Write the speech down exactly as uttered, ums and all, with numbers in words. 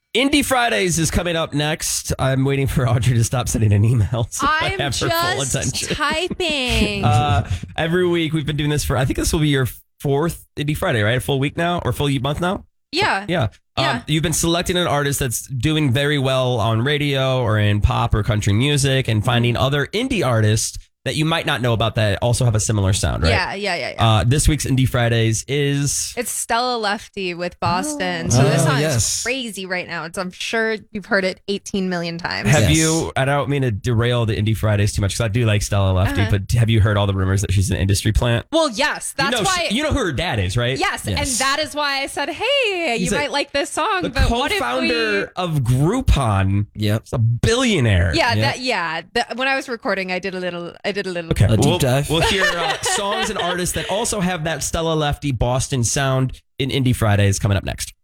Indie Fridays is coming up next. I'm waiting for Audrey to stop sending an email. So I I'm have her full just attention. typing. Uh, every week we've been doing this for, I think this will be your fourth Indie Friday, right? A full week now or full month now? yeah. Yeah. Yeah. Um, you've been selecting an artist that's doing very well on radio or in pop or country music and finding other indie artists that you might not know about that also have a similar sound, right? Yeah, yeah, yeah, yeah. Uh, this week's Indie Fridays is... It's Stella Lefty with Boston. Oh. So this Oh, song yes. is crazy right now. It's, I'm sure you've heard it eighteen million times. Have Yes. you, I don't mean to derail the Indie Fridays too much because I do like Stella Lefty, Uh-huh. but have you heard all the rumors that she's an industry plant? Well, yes. That's you know, why. she- you know who her dad is, right? yes, Yes. and that is why I said, hey, He's you a- might like this song, The but what if co-founder we... of Groupon. Yep. He's a billionaire. Yeah, Yeah. that, yeah. The, when I was recording, I did a little, I did a little. Okay, A deep we'll, dive. we'll hear uh, songs and artists that also have that Stella Lefty Boston sound in Indie Fridays coming up next.